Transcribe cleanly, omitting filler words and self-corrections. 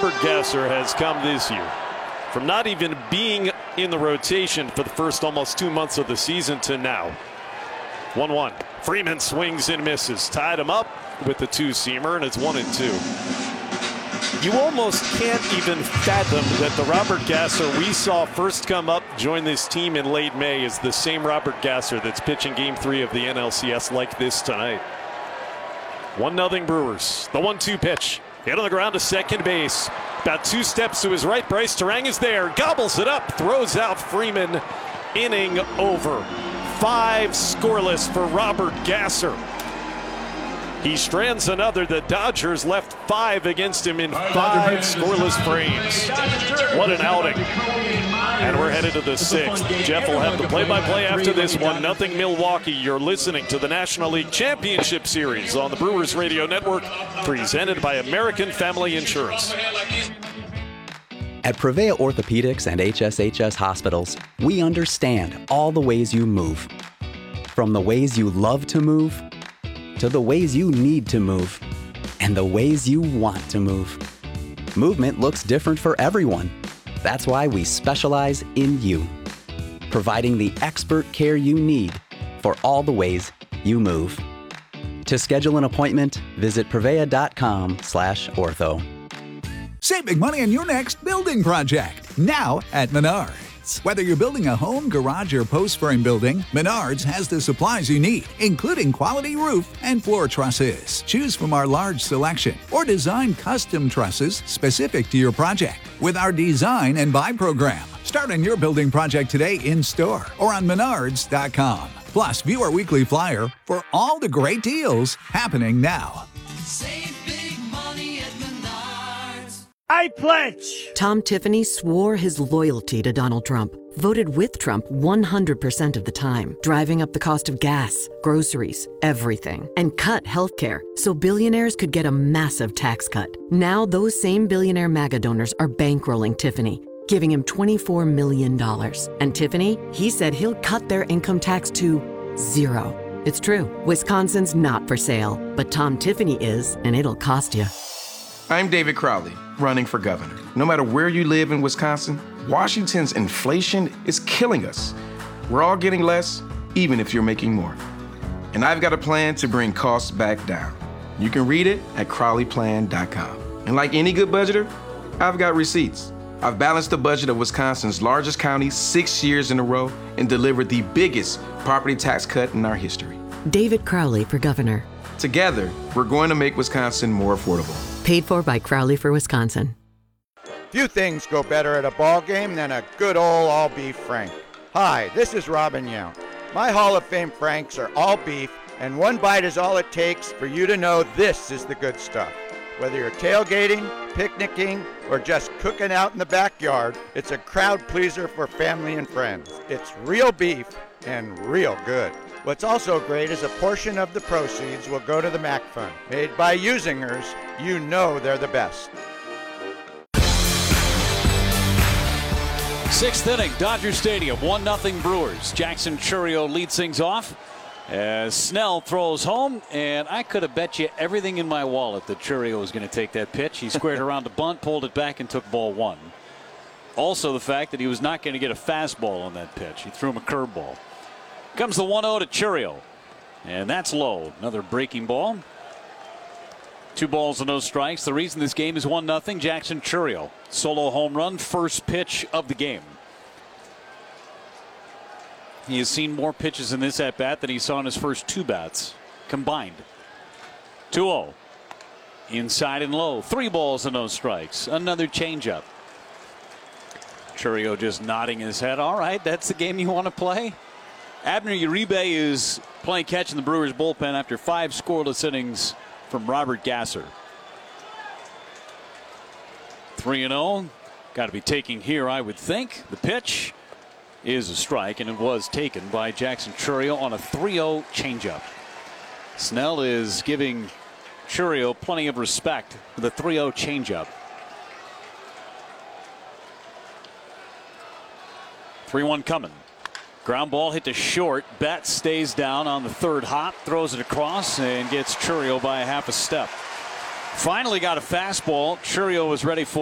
Robert Gasser has come this year. From not even being in the rotation for the first almost 2 months of the season to now. 1-1. Freeman swings and misses. Tied him up with the two-seamer, and it's 1-2. You almost can't even fathom that the Robert Gasser we saw first come up, join this team in late May, is the same Robert Gasser that's pitching Game 3 of the NLCS like this tonight. 1-0 Brewers. The 1-2 pitch. Hit on the ground to second base. About 2 steps to his right. Bryce Turang is there. Gobbles it up. Throws out Freeman. Inning over. 5 scoreless for Robert Gasser. He strands another. The Dodgers left 5 against him in 5 scoreless frames. What an outing. And we're headed to the 6th. Jeff will have the play-by-play after this. 1-0 Milwaukee. You're listening to the National League Championship Series on the Brewers Radio Network, presented by American Family Insurance. At Prevea Orthopedics and HSHS Hospitals, we understand all the ways you move. From the ways you love to move, to the ways you need to move, and the ways you want to move. Movement looks different for everyone. That's why we specialize in you, providing the expert care you need for all the ways you move. To schedule an appointment, visit prevea.com/ortho. Save big money on your next building project, now at Menards. Whether you're building a home, garage, or post-frame building, Menards has the supplies you need, including quality roof and floor trusses. Choose from our large selection or design custom trusses specific to your project with our Design and Buy program. Start on your building project today in-store or on Menards.com. Plus, view our weekly flyer for all the great deals happening now. Save big money at Menards. I pledge. Tom Tiffany swore his loyalty to Donald Trump, voted with Trump 100% of the time, driving up the cost of gas, groceries, everything, and cut healthcare so billionaires could get a massive tax cut. Now those same billionaire MAGA donors are bankrolling Tiffany, giving him $24 million. And Tiffany, he said he'll cut their income tax to 0. It's true. Wisconsin's not for sale, but Tom Tiffany is, and it'll cost you. I'm David Crowley, running for governor. No matter where you live in Wisconsin, Washington's inflation is killing us. We're all getting less, even if you're making more. And I've got a plan to bring costs back down. You can read it at crowleyplan.com. And like any good budgeter, I've got receipts. I've balanced the budget of Wisconsin's largest county 6 years in a row and delivered the biggest property tax cut in our history. David Crowley for governor. Together, we're going to make Wisconsin more affordable. Paid for by Crowley for Wisconsin. Few things go better at a ball game than a good old all-beef Frank. Hi, this is Robin Yount. My Hall of Fame Franks are all beef, and one bite is all it takes for you to know this is the good stuff. Whether you're tailgating, picnicking, or just cooking out in the backyard, it's a crowd pleaser for family and friends. It's real beef and real good. What's also great is a portion of the proceeds will go to the MAC Fund. Made by Usingers, you know they're the best. 6th inning, Dodger Stadium, 1-0 Brewers. Jackson Chourio leads things off as Snell throws home, and I could have bet you everything in my wallet that Chourio was going to take that pitch. He squared around the bunt, pulled it back, and took ball 1. Also the fact that he was not going to get a fastball on that pitch. He threw him a curveball. Comes the 1-0 to Chourio, and that's low. Another breaking ball. 2 balls and no strikes. The reason this game is 1-0, Jackson Chourio. Solo home run, first pitch of the game. He has seen more pitches in this at-bat than he saw in his first 2 bats combined. 2-0. Inside and low. 3 balls and no strikes. Another changeup. Chourio just nodding his head. All right, that's the game you want to play? Abner Uribe is playing catch in the Brewers bullpen after 5 scoreless innings from Robert Gasser. 3-0. Got to be taking here, I would think. The pitch is a strike, and it was taken by Jackson Chourio on a 3-0 changeup. Snell is giving Chourio plenty of respect with a 3-0 changeup. 3-1 coming. Ground ball hit to short. Betts stays down on the 3rd hop, throws it across, and gets Chourio by a half a step. Finally got a fastball. Chourio was ready for